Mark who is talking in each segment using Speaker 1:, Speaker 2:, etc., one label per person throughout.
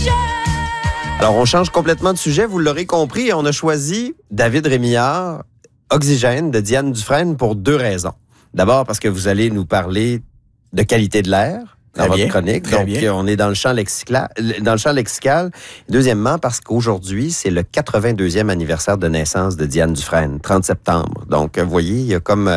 Speaker 1: Alors, on change complètement de sujet, vous l'aurez compris. On a choisi David Rémillard, Oxygène de Diane Dufresne pour 2 raisons. D'abord, parce que vous allez nous parler de qualité de l'air dans votre chronique. Donc, on est dans le champ lexical. Deuxièmement, parce qu'aujourd'hui, c'est le 82e anniversaire de naissance de Diane Dufresne, 30 septembre. Donc, vous voyez, il y a comme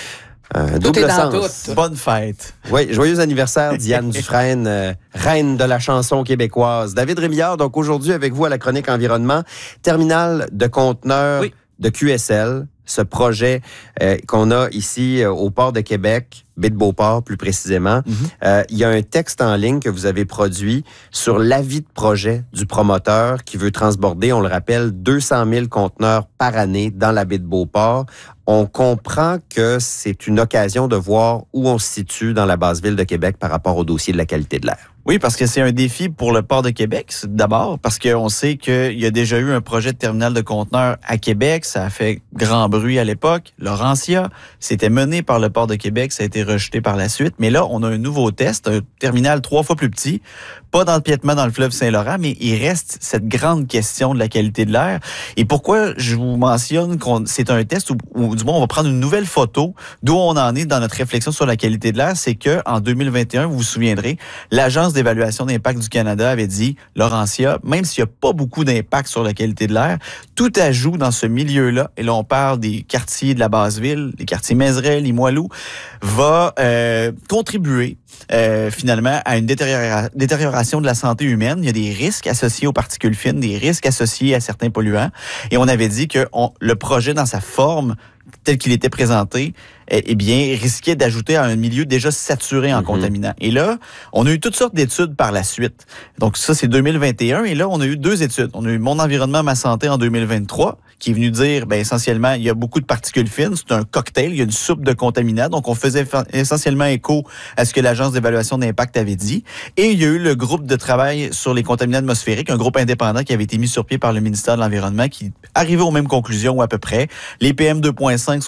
Speaker 1: un double sens.
Speaker 2: Tout. Bonne fête.
Speaker 1: Oui, joyeux anniversaire, Diane Dufresne, reine de la chanson québécoise. David Rémillard, donc aujourd'hui, avec vous à la chronique environnement, terminal de conteneurs de QSL, ce projet qu'on a ici au port de Québec, baie de Beauport plus précisément. Il y a un texte en ligne que vous avez produit sur l'avis de projet du promoteur qui veut transborder, on le rappelle, 200 000 conteneurs par année dans la baie de Beauport. On comprend que c'est une occasion de voir où on se situe dans la basse ville de Québec par rapport au dossier de la qualité de l'air.
Speaker 2: Oui, parce que c'est un défi pour le port de Québec, d'abord, parce qu'on sait qu'il y a déjà eu un projet de terminal de conteneurs à Québec. Ça a fait grand bruit à l'époque. Laurentia, c'était mené par le port de Québec. Ça a été rejeté par la suite. Mais là, on a un nouveau test, un terminal 3 fois plus petit, pas d'empiètement dans le fleuve Saint-Laurent, mais il reste cette grande question de la qualité de l'air. Et pourquoi je vous mentionne que c'est un test où du moins, on va prendre une nouvelle photo d'où on en est dans notre réflexion sur la qualité de l'air, c'est que en 2021, vous vous souviendrez, l'Agence d'évaluation d'impact du Canada avait dit, Laurentia, même s'il n'y a pas beaucoup d'impact sur la qualité de l'air, tout ajout dans ce milieu-là, et là on parle des quartiers de la Basse-Ville, les quartiers Mézeray, Limoilou, va contribuer finalement à une détérioration de la santé humaine. Il y a des risques associés aux particules fines, des risques associés à certains polluants, et on avait dit que le projet dans sa forme tel qu'il était présenté, eh bien, risquait d'ajouter à un milieu déjà saturé en contaminants. Et là, on a eu toutes sortes d'études par la suite. Donc ça, c'est 2021. Et là, on a eu 2 études. On a eu Mon environnement, ma santé en 2023, qui est venu dire, essentiellement, il y a beaucoup de particules fines. C'est un cocktail. Il y a une soupe de contaminants. Donc, on faisait essentiellement écho à ce que l'Agence d'évaluation d'impact avait dit. Et il y a eu le groupe de travail sur les contaminants atmosphériques, un groupe indépendant qui avait été mis sur pied par le ministère de l'Environnement, qui arrivait aux mêmes conclusions, ou à peu près. Les PM 2.5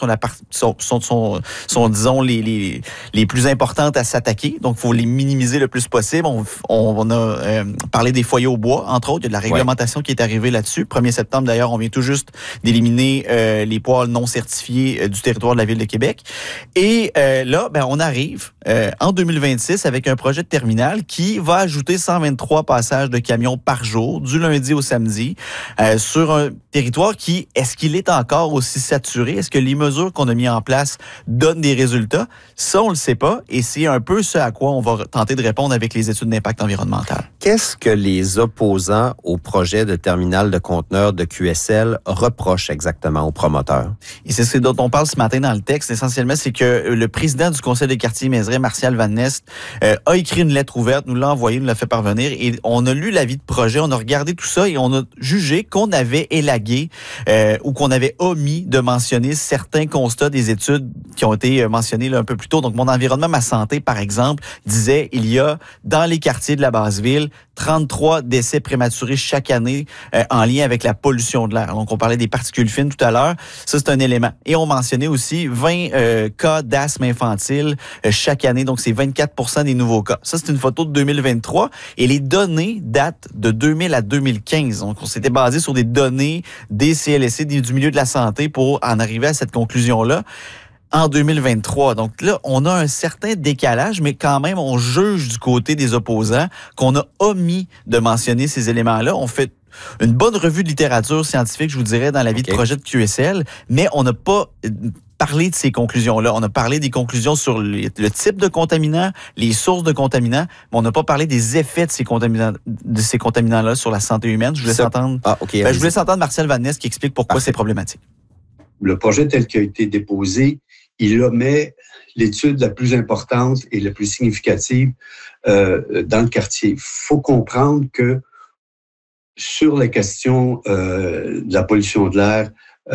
Speaker 2: sont disons, les plus importantes à s'attaquer. Donc, il faut les minimiser le plus possible. On a parlé des foyers au bois, entre autres. Il y a de la réglementation qui est arrivée là-dessus. 1er septembre, d'ailleurs, on vient tout juste d'éliminer les poêles non certifiés du territoire de la Ville de Québec. Et là, on arrive en 2026 avec un projet de terminal qui va ajouter 123 passages de camions par jour, du lundi au samedi, sur un territoire qui, est-ce qu'il est encore aussi saturé? Est-ce que les mesures qu'on a mises en place donnent des résultats? Ça, on ne le sait pas, et c'est un peu ce à quoi on va tenter de répondre avec les études d'impact environnemental.
Speaker 1: Qu'est-ce que les opposants au projet de terminal de conteneurs de QSL reprochent exactement aux promoteurs?
Speaker 2: Et c'est ce dont on parle ce matin dans le texte. Essentiellement, c'est que le président du conseil des quartiers Mézeray, Martial Van Nest, a écrit une lettre ouverte, nous l'a envoyée, nous l'a fait parvenir, et on a lu l'avis de projet, on a regardé tout ça, et on a jugé qu'on avait élagué ou qu'on avait omis de mentionner certains constats des études qui ont été mentionnés là, un peu plus tôt. Donc, Mon environnement, ma santé, par exemple, disait il y a dans les quartiers de la Basse-Ville 33 décès prématurés chaque année en lien avec la pollution de l'air. Donc, on parlait des particules fines tout à l'heure. Ça, c'est un élément. Et on mentionnait aussi 20 cas d'asthme infantile chaque année. Donc, c'est 24% des nouveaux cas. Ça, c'est une photo de 2023. Et les données datent de 2000 à 2015. Donc, on s'était basé sur des données des CLSC, du milieu de la santé pour en arriver à cette conclusion-là en 2023. Donc là, on a un certain décalage, mais quand même, on juge du côté des opposants qu'on a omis de mentionner ces éléments-là. On fait une bonne revue de littérature scientifique, je vous dirais, dans l'avis de projet de QSL, mais on n'a pas parlé de ces conclusions-là. On a parlé des conclusions sur le type de contaminants, les sources de contaminants, mais on n'a pas parlé des effets de ces contaminants-là sur la santé humaine. Je voulais entendre je voulais entendre Martial Van Nest qui explique pourquoi c'est problématique.
Speaker 3: Le projet tel qu'il a été déposé, il omet l'étude la plus importante et la plus significative dans le quartier. Il faut comprendre que sur la question de la pollution de l'air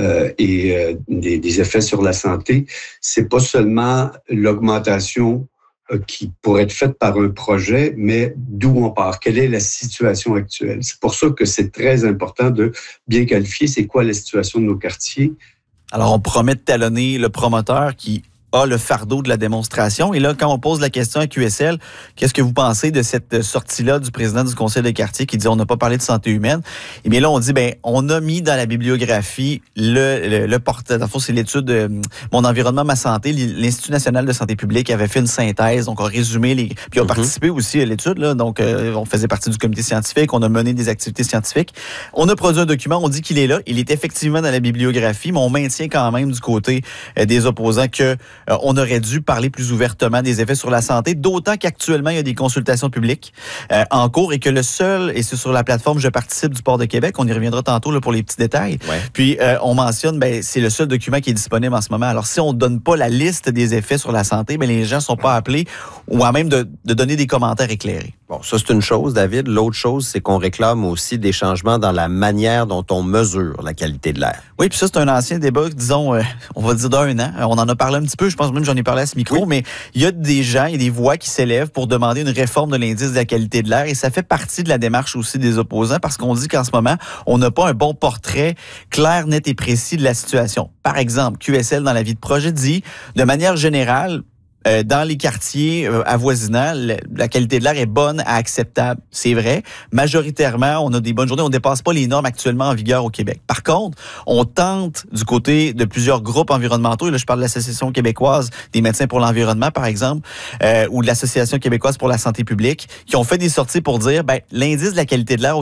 Speaker 3: et des effets sur la santé, c'est pas seulement l'augmentation qui pourrait être faite par un projet, mais d'où on part, quelle est la situation actuelle. C'est pour ça que c'est très important de bien qualifier c'est quoi la situation de nos quartiers.
Speaker 2: Alors, on promet de talonner le promoteur qui a le fardeau de la démonstration. Et là, quand on pose la question à QSL, qu'est-ce que vous pensez de cette sortie-là du président du conseil de quartier qui dit on n'a pas parlé de santé humaine? Et bien là, on dit, on a mis dans la bibliographie le portrait. Dans le fond, c'est l'étude de Mon environnement, ma santé. L'Institut national de santé publique avait fait une synthèse, donc on a résumé puis on a participé aussi à l'étude, là. Donc, on faisait partie du comité scientifique, on a mené des activités scientifiques. On a produit un document, on dit qu'il est là. Il est effectivement dans la bibliographie, mais on maintient quand même du côté des opposants que on aurait dû parler plus ouvertement des effets sur la santé, d'autant qu'actuellement, il y a des consultations publiques en cours et que le seul, et c'est sur la plateforme Je participe du Port de Québec, on y reviendra tantôt là, pour les petits détails. Ouais. Puis, on mentionne, c'est le seul document qui est disponible en ce moment. Alors, si on ne donne pas la liste des effets sur la santé, les gens ne sont pas appelés ou à même de donner des commentaires éclairés.
Speaker 1: Bon, ça, c'est une chose, David. L'autre chose, c'est qu'on réclame aussi des changements dans la manière dont on mesure la qualité de l'air.
Speaker 2: Oui, puis ça, c'est un ancien débat, disons, on va dire d'1 an. On en a parlé un petit peu, je pense même que j'en ai parlé à ce micro, mais il y a des gens, il y a des voix qui s'élèvent pour demander une réforme de l'indice de la qualité de l'air et ça fait partie de la démarche aussi des opposants parce qu'on dit qu'en ce moment, on n'a pas un bon portrait clair, net et précis de la situation. Par exemple, QSL, dans l'avis de projet, dit, de manière générale, dans les quartiers avoisinants, la qualité de l'air est bonne à acceptable. C'est vrai. Majoritairement, on a des bonnes journées. On ne dépasse pas les normes actuellement en vigueur au Québec. Par contre, on tente du côté de plusieurs groupes environnementaux, et là je parle de l'Association québécoise des médecins pour l'environnement, par exemple, ou de l'Association québécoise pour la santé publique, qui ont fait des sorties pour dire, l'indice de la qualité de l'air au